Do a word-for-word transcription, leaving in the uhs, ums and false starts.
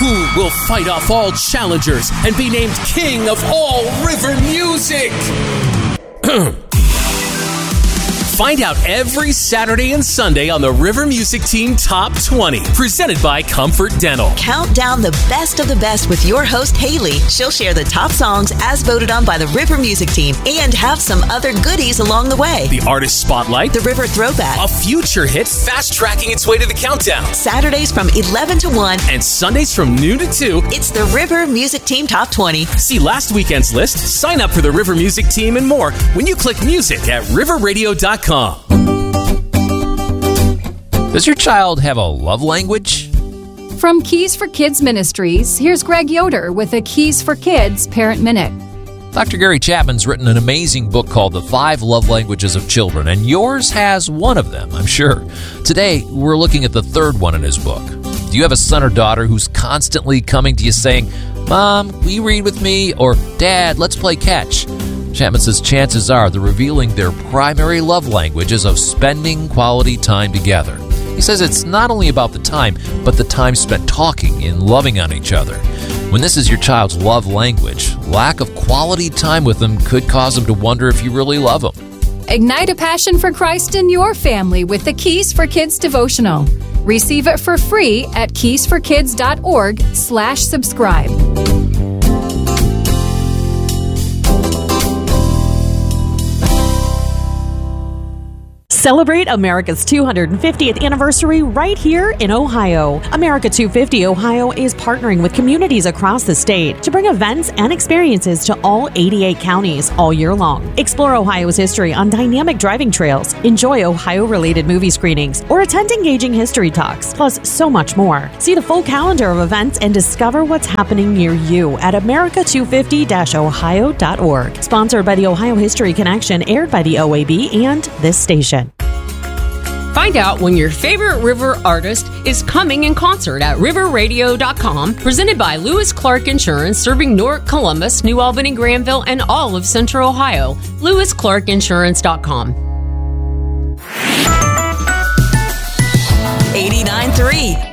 Who will fight off all challengers and be named king of all river music? Find out every Saturday and Sunday on the River Music Team Top twenty, presented by Comfort Dental. Count down the best of the best with your host, Haley. She'll share the top songs as voted on by the River Music Team and have some other goodies along the way. The Artist Spotlight, the River Throwback, a future hit fast-tracking its way to the countdown. Saturdays from eleven to one and Sundays from noon to two. It's the River Music Team Top twenty. See last weekend's list, sign up for the River Music Team and more when you click music at river radio dot com. Does your child have a love language? From Keys for Kids Ministries, here's Greg Yoder with a Keys for Kids Parent Minute. Doctor Gary Chapman's written an amazing book called The Five Love Languages of Children, and yours has one of them, I'm sure. Today, we're looking at the third one in his book. Do you have a son or daughter who's constantly coming to you saying, "Mom, will you read with me?" or "Dad, let's play catch"? Chapman says chances are they're revealing their primary love language is of spending quality time together. He says it's not only about the time, but the time spent talking and loving on each other. When this is your child's love language, lack of quality time with them could cause them to wonder if you really love them. Ignite a passion for Christ in your family with the Keys for Kids devotional. Receive it for free at keys for kids dot org slash subscribe. Celebrate America's two hundred fiftieth anniversary right here in Ohio. America two fifty Ohio is partnering with communities across the state to bring events and experiences to all eighty-eight counties all year long. Explore Ohio's history on dynamic driving trails, enjoy Ohio-related movie screenings, or attend engaging history talks, plus so much more. See the full calendar of events and discover what's happening near you at america two fifty dash ohio dot org. Sponsored by the Ohio History Connection, aired by the O A B and this station. Find out when your favorite river artist is coming in concert at river radio dot com, presented by Lewis Clark Insurance, serving Newark, Columbus, New Albany, Granville, and all of Central Ohio. lewis clark insurance dot com. eighty-nine point three